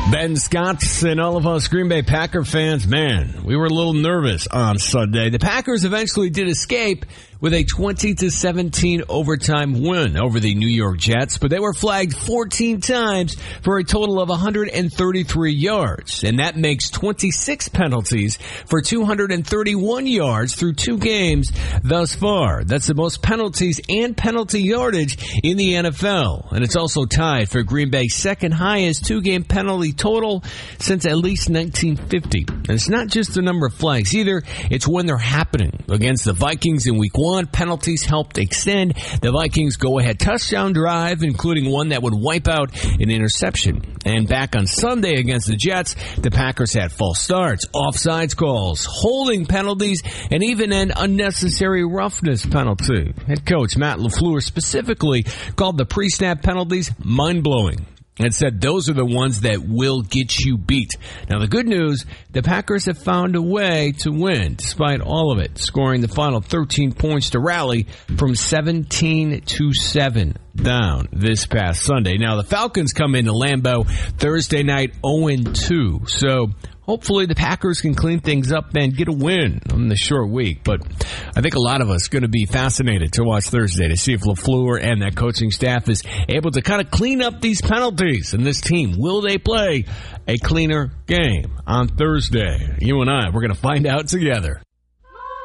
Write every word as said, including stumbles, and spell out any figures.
Ben Scott and all of us Green Bay Packer fans, man, we were a little nervous on Sunday. The Packers eventually did escape with a twenty to seventeen overtime win over the New York Jets, but they were flagged fourteen times for a total of one hundred thirty-three yards, and that makes twenty-six penalties for two hundred thirty-one yards through two games thus far. That's the most penalties and penalty yardage in the N F L, and it's also tied for Green Bay's second highest two-game penalty total since at least nineteen fifty. And it's not just the number of flags either, it's when they're happening. Against the Vikings in week one, penalties helped extend the Vikings' go-ahead touchdown drive, including one that would wipe out an interception. And back on Sunday against the Jets, the Packers had false starts, offsides calls, holding penalties, and even an unnecessary roughness penalty. Head coach Matt LaFleur specifically called the pre-snap penalties mind-blowing and said those are the ones that will get you beat. Now, the good news, the Packers have found a way to win despite all of it, scoring the final thirteen points to rally from seventeen to seven down this past Sunday. Now, the Falcons come into Lambeau Thursday night oh and two, so hopefully the Packers can clean things up and get a win on the short week. But I think a lot of us are going to be fascinated to watch Thursday to see if LaFleur and that coaching staff is able to kind of clean up these penalties. And this team, will they play a cleaner game on Thursday? You and I, we're going to find out together.